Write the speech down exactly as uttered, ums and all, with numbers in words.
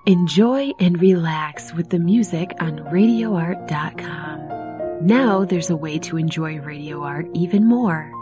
Enjoy and relax with the music on radio art dot com. Now there's a way to enjoy radio art even more.